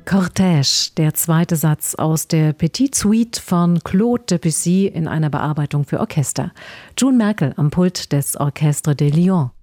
Cortège, der zweite Satz aus der Petite Suite von Claude Debussy in einer Bearbeitung für Orchester. June Merkel am Pult des Orchestre de Lyon.